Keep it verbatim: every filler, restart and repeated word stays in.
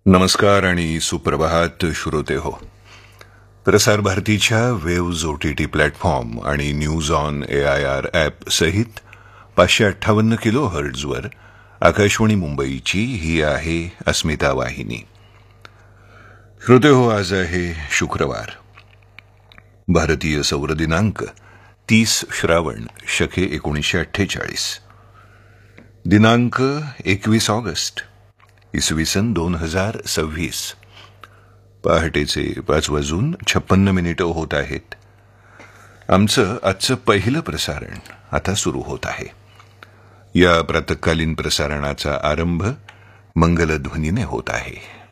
नमस्कार आणि सुप्रभात श्रोते हो. प्रसार भारतीच्या वेव्ज ओटीटी प्लॅटफॉर्म आणि news on A I R app सहित पाचशे अठ्ठावन्न किलो हर्ट्झवर आकाशवाणी मुंबईची ही आहे अस्मिता वाहिनी. श्रोते हो, आज आहे शुक्रवार, भारतीय सौर दिनांक तीस श्रावण शके एकोणीसशे अठ्ठेचाळीस, दिनांक एकवीस ऑगस्ट इसवी सन दोन हजार सव्वीस. पहाटेचे पाच वाजून छप्पन्न मिनिटं होत आहेत. आमचं आजचं पहिलं प्रसारण आता सुरू होत आहे. या प्रातःकालीन प्रसारणाचा आरंभ मंगलध्वनीने होत आहे.